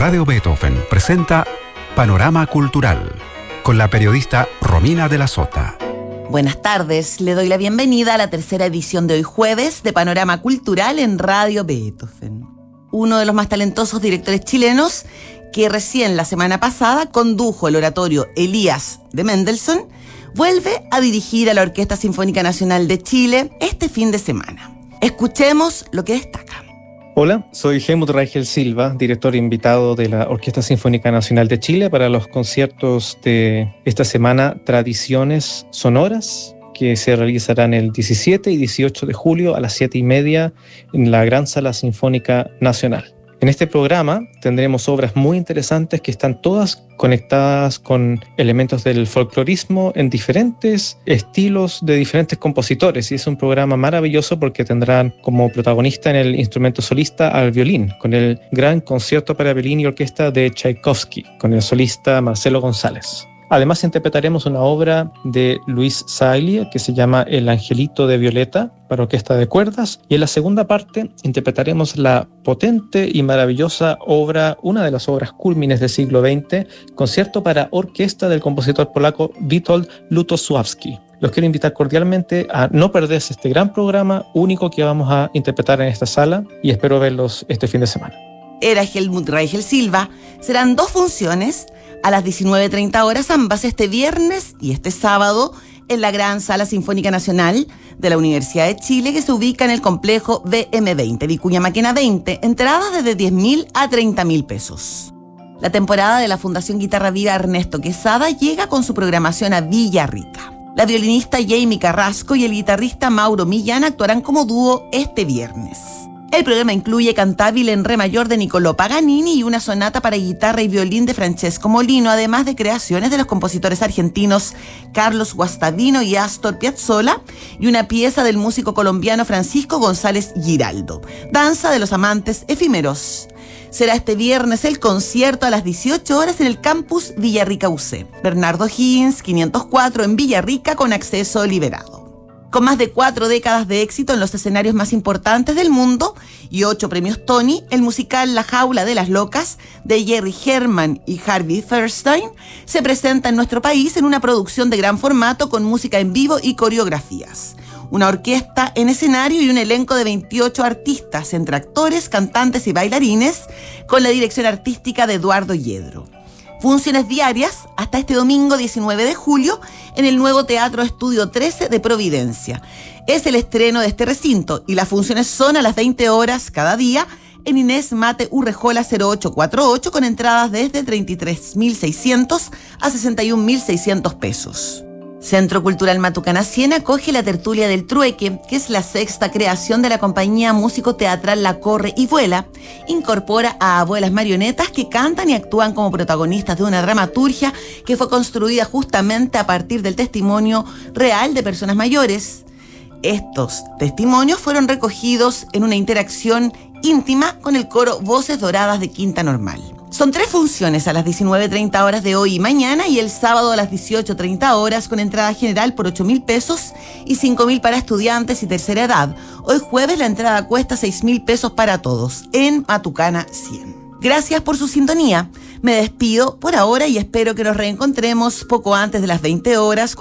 Radio Beethoven presenta Panorama Cultural con la periodista Romina de la Sota. Buenas tardes, le doy la bienvenida a la tercera edición de hoy jueves de Panorama Cultural en Radio Beethoven. Uno de los más talentosos directores chilenos que recién la semana pasada condujo el oratorio Elías de Mendelssohn, vuelve a dirigir a la Orquesta Sinfónica Nacional de Chile este fin de semana. Escuchemos lo que destaca. Hola, soy Helmut Reichel Silva, director invitado de la Orquesta Sinfónica Nacional de Chile para los conciertos de esta semana Tradiciones Sonoras, que se realizarán el 17 y 18 de julio a las 7:30 en la Gran Sala Sinfónica Nacional. En este programa tendremos obras muy interesantes que están todas conectadas con elementos del folclorismo en diferentes estilos de diferentes compositores, y es un programa maravilloso porque tendrán como protagonista en el instrumento solista al violín, con el gran concierto para violín y orquesta de Tchaikovsky, con el solista Marcelo González. Además interpretaremos una obra de Luis Saglia que se llama El Angelito de Violeta para orquesta de cuerdas, y en la segunda parte interpretaremos la potente y maravillosa obra, una de las obras cúlmines del siglo XX, concierto para orquesta del compositor polaco Witold Lutosławski. Los quiero invitar cordialmente a no perderse este gran programa único que vamos a interpretar en esta sala, y espero verlos este fin de semana. Era Helmut Reichel Silva. Serán 2 funciones a las 19:30 horas, ambas este viernes y este sábado, en la Gran Sala Sinfónica Nacional de la Universidad de Chile, que se ubica en el complejo BM20, Vicuña Maquena 20, entradas desde 10.000 a 30.000 pesos. La temporada de la Fundación Guitarra Viva Ernesto Quesada llega con su programación a Villarrica. La violinista Jamie Carrasco y el guitarrista Mauro Millán actuarán como dúo este viernes. El programa incluye Cantabile en re mayor de Niccolò Paganini y una sonata para guitarra y violín de Francesco Molino, además de creaciones de los compositores argentinos Carlos Guastavino y Astor Piazzolla, y una pieza del músico colombiano Francisco González Giraldo, Danza de los Amantes Efímeros. Será este viernes el concierto a las 18 horas en el campus Villarrica UC, Bernardo Higgins 504 en Villarrica, con acceso liberado. Con más de 4 décadas de éxito en los escenarios más importantes del mundo y 8 premios Tony, el musical La Jaula de las Locas, de Jerry Herman y Harvey Fierstein, se presenta en nuestro país en una producción de gran formato con música en vivo y coreografías. Una orquesta en escenario y un elenco de 28 artistas, entre actores, cantantes y bailarines, con la dirección artística de Eduardo Yedro. Funciones diarias hasta este domingo 19 de julio en el nuevo Teatro Estudio 13 de Providencia. Es el estreno de este recinto y las funciones son a las 20 horas cada día en Inés Mate Urrejola 0848, con entradas desde 33.600 a 61.600 pesos. Centro Cultural Matucana 100 acoge la Tertulia del Trueque, que es la 6ª creación de la compañía músico-teatral La Corre y Vuela. Incorpora a abuelas marionetas que cantan y actúan como protagonistas de una dramaturgia que fue construida justamente a partir del testimonio real de personas mayores. Estos testimonios fueron recogidos en una interacción íntima con el coro Voces Doradas de Quinta Normal. Son 3 funciones a las 19:30 horas de hoy y mañana, y el sábado a las 18:30 horas, con entrada general por 8.000 pesos y 5.000 para estudiantes y tercera edad. Hoy jueves la entrada cuesta 6.000 pesos para todos en Matucana 100. Gracias por su sintonía. Me despido por ahora y espero que nos reencontremos poco antes de las 20 horas